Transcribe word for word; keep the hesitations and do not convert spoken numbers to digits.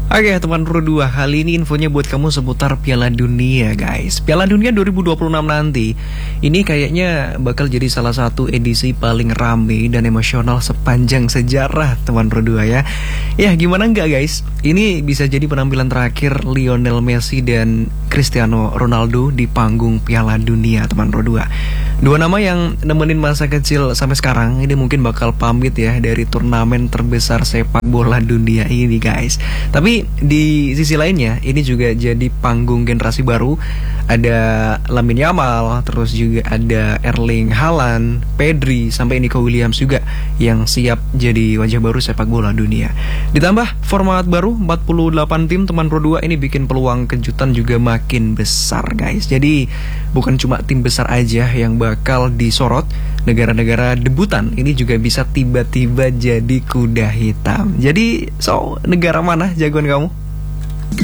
Oke teman Pro dua, kali ini infonya buat kamu seputar Piala Dunia guys. Piala Dunia dua ribu dua puluh enam nanti, ini kayaknya bakal jadi salah satu edisi paling rame dan emosional sepanjang sejarah teman Pro dua ya. Ya gimana enggak guys, ini bisa jadi penampilan terakhir Lionel Messi dan Cristiano Ronaldo di panggung Piala Dunia teman Pro dua. Dua nama yang nemenin masa kecil sampai sekarang ini mungkin bakal pamit ya dari turnamen terbesar sepak bola dunia ini guys. Tapi di sisi lainnya ini juga jadi panggung generasi baru. Ada Lamine Yamal, terus juga ada Erling Haaland, Pedri, sampai Nico Williams juga yang siap jadi wajah baru sepak bola dunia. Ditambah format baru empat puluh delapan tim teman Pro dua, ini bikin peluang kejutan juga makin besar guys. Jadi bukan cuma tim besar aja yang bakal disorot, negara-negara debutan ini juga bisa tiba-tiba jadi kuda hitam. Jadi so negara mana jagoan kamu?